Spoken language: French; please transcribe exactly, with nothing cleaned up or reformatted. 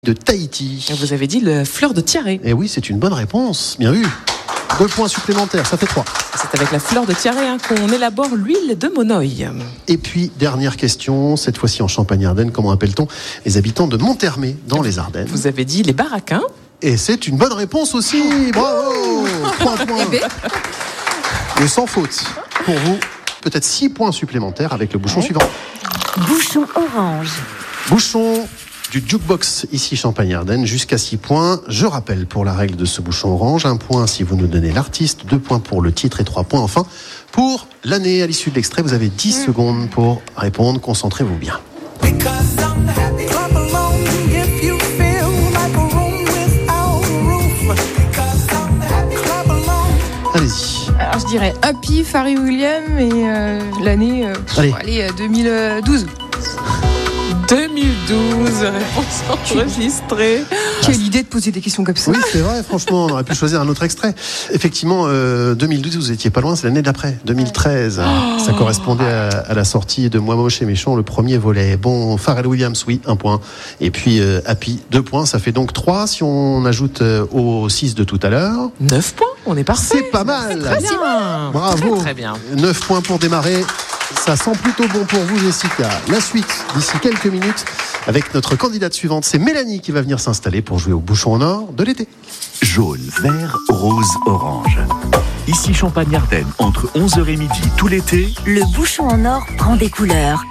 de Tahiti. Vous avez dit la fleur de tiaré. Et oui, c'est une bonne réponse. Bien vu. Deux points supplémentaires, ça fait trois. C'est avec la fleur de tiaré hein, qu'on élabore l'huile de monoï. Et puis, dernière question, cette fois-ci en Champagne-Ardenne, comment appelle-t-on les habitants de Montermé, dans les Ardennes? Vous avez dit les baraquins. Et c'est une bonne réponse aussi. Bravo. Trois points. Et sans faute. Pour vous, peut-être six points supplémentaires avec le bouchon ouais. suivant. Bouchon orange. Bouchon du jukebox ici Champagne-Ardenne, jusqu'à six points. Je rappelle pour la règle de ce bouchon orange, un point si vous nous donnez l'artiste, deux points pour le titre et trois points enfin pour l'année. À l'issue de l'extrait, vous avez dix mmh. secondes pour répondre. Concentrez-vous bien. Allez-y. Alors je dirais Happy, Pharrell Williams et euh, l'année euh, allez. Allez, deux mille douze. deux mille douze, réponse enregistrée. Quelle idée de poser des questions comme ça. Oui, c'est vrai, franchement, on aurait pu choisir un autre extrait. Effectivement, euh, deux mille douze, vous étiez pas loin, c'est l'année d'après, deux mille treize. Oh. Ça correspondait à, à la sortie de Moi Moche et Méchant, le premier volet. Bon, Pharrell Williams, oui, un point. Et puis euh, Happy, deux points, ça fait donc trois. Si on ajoute euh, aux six de tout à l'heure... neuf points, on est parfait. C'est pas mal. C'est très bien. Bravo. Très, très bien. neuf points pour démarrer. Ça sent plutôt bon pour vous, Jessica. La suite, d'ici quelques minutes, avec notre candidate suivante, c'est Mélanie qui va venir s'installer pour jouer au bouchon en or de l'été. Jaune, vert, rose, orange. Ici Champagne-Ardenne, entre onze heures et midi tout l'été. Le bouchon en or prend des couleurs.